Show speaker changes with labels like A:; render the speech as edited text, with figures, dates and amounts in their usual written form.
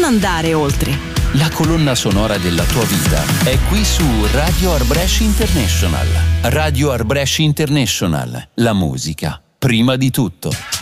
A: andare oltre.
B: La colonna sonora della tua vita è qui su Radio Art Brescia International. Radio Art Brescia International. La musica, prima di tutto.